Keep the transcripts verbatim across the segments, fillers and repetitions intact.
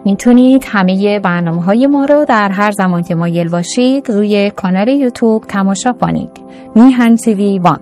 میتونید همه برنامه‌های ما رو در هر زمان که مایل باشید روی کانال یوتیوب تماشا کنید. میهن تیوی وان.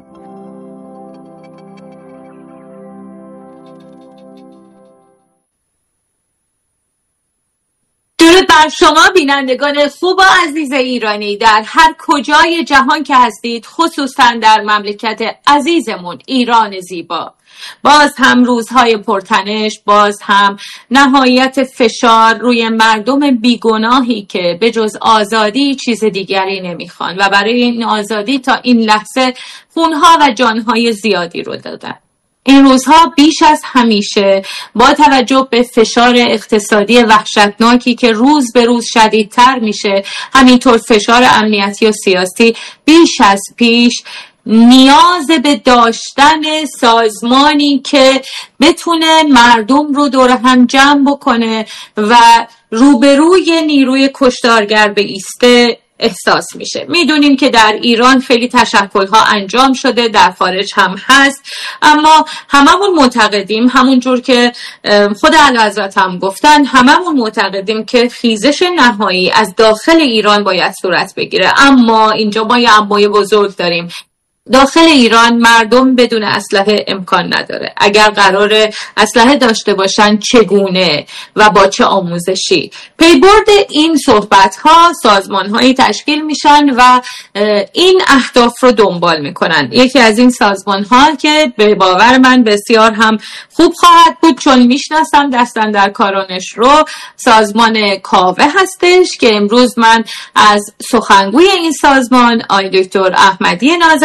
درود بر شما بینندگان خوب و عزیز ایرانی در هر کجای جهان که هستید، خصوصا در مملکت عزیزمون ایران زیبا. باز هم روزهای پرتنش، باز هم نهایت فشار روی مردم بیگناهی که به جز آزادی چیز دیگری نمیخوان و برای این آزادی تا این لحظه خونها و جانهای زیادی رو دادن. این روزها بیش از همیشه با توجه به فشار اقتصادی وحشتناکی که روز به روز شدیدتر میشه، همینطور فشار امنیتی و سیاسی بیش از پیش، نیاز به داشتن سازمانی که بتونه مردم رو دور هم جمع بکنه و روبروی نیروی کشتارگر بایسته احساس میشه. میدونیم که در ایران خیلی تشکل‌ها انجام شده، در خارج هم هست، اما هممون معتقدیم، همون جور که خود اعلیحضرت هم گفتن، هممون معتقدیم که خیزش نهایی از داخل ایران باید صورت بگیره. اما اینجا ما یه امای بزرگ داریم. داخل ایران مردم بدون اسلحه امکان نداره. اگر قراره اسلحه داشته باشن چگونه و با چه آموزشی؟ پیبرد این صحبت ها سازمان هایی تشکیل میشن و این اهداف رو دنبال میکنن. یکی از این سازمان ها که به باور من بسیار هم خوب خواهد بود، چون میشناسم دستن در کارانش رو، سازمان کاوه هستش که امروز من از سخنگوی این سازمان آقای دکتر احمدی ناظر